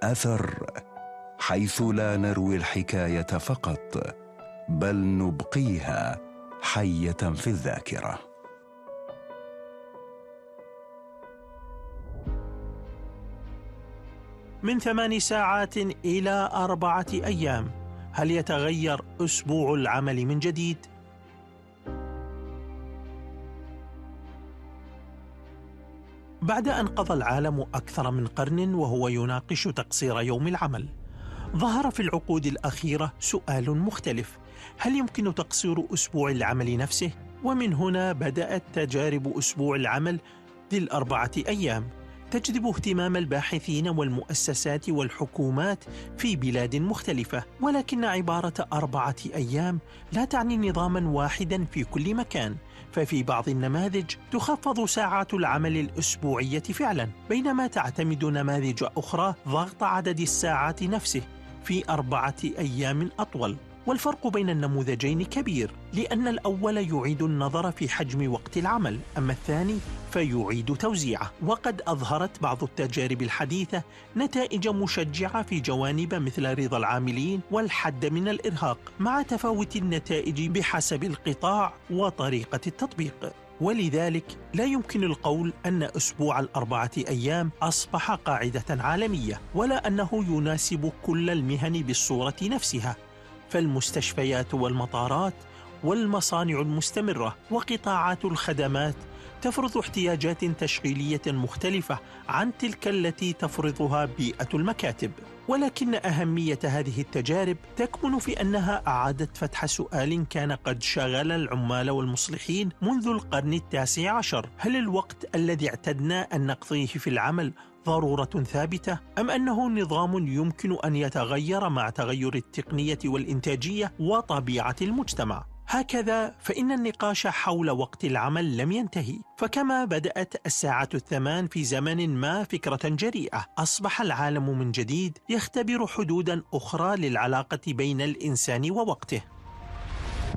أثر، حيث لا نروي الحكاية فقط بل نبقيها حية في الذاكرة. من 8 ساعات إلى 4 أيام، هل يتغير أسبوع العمل من جديد؟ بعد أن قضى العالم أكثر من قرن وهو يناقش تقصير يوم العمل، ظهر في العقود الأخيرة سؤال مختلف: هل يمكن تقصير أسبوع العمل نفسه؟ ومن هنا بدأت تجارب أسبوع العمل ذي 4 أيام تجذب اهتمام الباحثين والمؤسسات والحكومات في بلاد مختلفة، ولكن عبارة 4 أيام لا تعني نظاما واحدا في كل مكان، ففي بعض النماذج تخفض ساعات العمل الأسبوعية فعلا، بينما تعتمد نماذج أخرى ضغط عدد الساعات نفسه في 4 أيام أطول. والفرق بين النموذجين كبير، لأن الأول يعيد النظر في حجم وقت العمل، أما الثاني فيعيد توزيعه. وقد أظهرت بعض التجارب الحديثة نتائج مشجعة في جوانب مثل رضا العاملين والحد من الإرهاق، مع تفاوت النتائج بحسب القطاع وطريقة التطبيق. ولذلك لا يمكن القول أن أسبوع 4 أيام أصبح قاعدة عالمية، ولا أنه يناسب كل المهن بالصورة نفسها. فالمستشفيات والمطارات والمصانع المستمرة وقطاعات الخدمات تفرض احتياجات تشغيلية مختلفة عن تلك التي تفرضها بيئة المكاتب. ولكن أهمية هذه التجارب تكمن في أنها أعادت فتح سؤال كان قد شغل العمال والمصلحين منذ القرن 19: هل الوقت الذي اعتدنا أن نقضيه في العمل ضرورة ثابتة، أم أنه نظام يمكن أن يتغير مع تغير التقنية والإنتاجية وطبيعة المجتمع؟ هكذا فإن النقاش حول وقت العمل لم ينتهي، فكما بدأت الساعة 8 في زمن ما فكرة جريئة، أصبح العالم من جديد يختبر حدودا أخرى للعلاقة بين الإنسان ووقته.